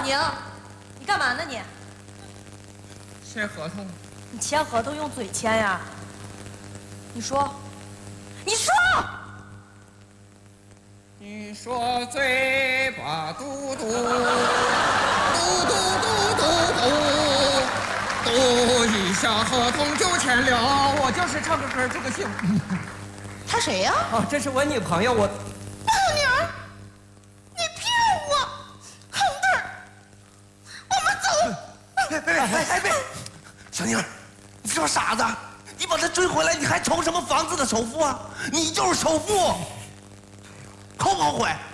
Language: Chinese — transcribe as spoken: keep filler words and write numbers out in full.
宁，你干嘛呢你？ 签合同。 你签合同用嘴签呀？你说，你说。 你说嘴巴嘟嘟，嘟嘟嘟嘟嘟，嘟一下合同就签了。我就是唱个歌助个兴。 他谁呀？ 哦，这是我女朋友，我。 大娘，你骗我，恒弟，我们走。 别别别哎别！小宁，你是不是傻子？你把他追回来，你还愁什么房子的首付啊？你就是首付，后不后悔？